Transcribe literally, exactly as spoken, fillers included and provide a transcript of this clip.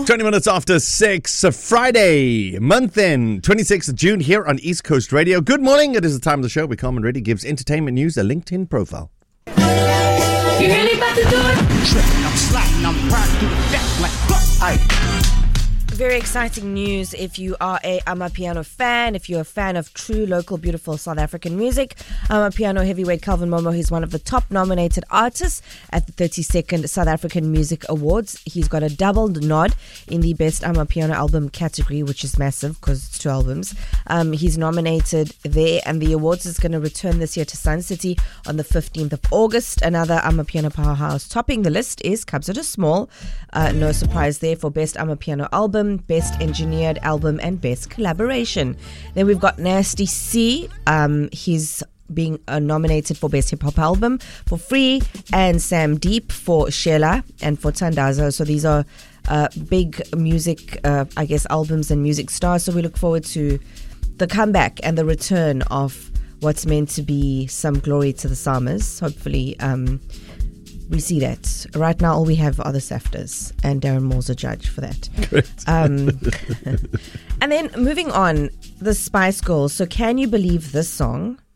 twenty minutes after six, uh, Friday, month end, twenty-sixth of June, here on East Coast Radio. Good morning. It is the time of the show where Carmen Reddy gives entertainment news a LinkedIn profile. You really about to do it? Tripping, I'm sliding, I'm riding through the deck like, aye. Very exciting news if you are a Amapiano fan, if you're a fan of true, local, beautiful South African music. Amapiano heavyweight Calvin Momo, he's one of the top nominated artists at the thirty-second South African Music Awards. He's got a doubled nod in the Best Amapiano Album category, which is massive because it's two albums. Um, he's nominated there, and the awards is going to return this year to Sun City on the fifteenth of August. Another Amapiano powerhouse topping the list is Kabza De Small. Uh, no surprise there for Best Amapiano Album, Best Engineered Album, and Best Collaboration. Then we've got Nasty C. Um, he's being uh, nominated for Best Hip Hop Album for Free, and Sam Deep for Sheila and for Tandazo. So these are uh, big music, uh, I guess, albums and music stars. So we look forward to the comeback and the return of what's meant to be some glory to the Psalmers. Hopefully, um, we see that. Right now, all we have are the Safters, and Darren Moore's a judge for that. Um, and then moving on, the Spice Girls. So can you believe this song